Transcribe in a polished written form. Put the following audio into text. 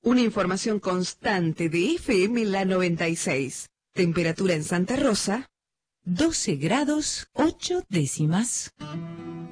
Una información constante de FM La 96. Temperatura en Santa Rosa, 12 grados 8 décimas.